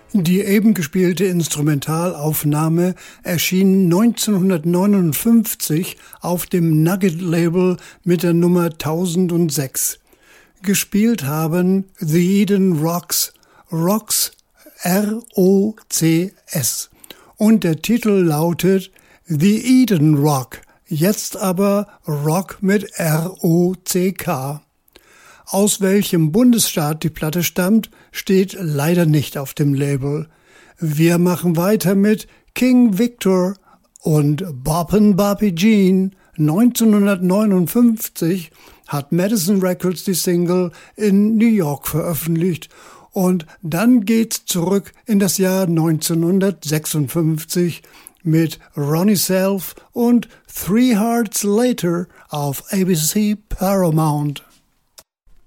Die eben gespielte Instrumentalaufnahme erschien 1959 auf dem Nugget-Label mit der Nummer 1006. Gespielt haben The Eden Rocks, Rocks R-O-C-S. Und der Titel lautet The Eden Rock, jetzt aber Rock mit R-O-C-K. Aus welchem Bundesstaat die Platte stammt, steht leider nicht auf dem Label. Wir machen weiter mit King Victor und Boppin' Bobby Jean. 1959 hat Madison Records die Single in New York veröffentlicht. Und dann geht's zurück in das Jahr 1956 mit Ronnie Self und Three Hearts Later auf ABC Paramount.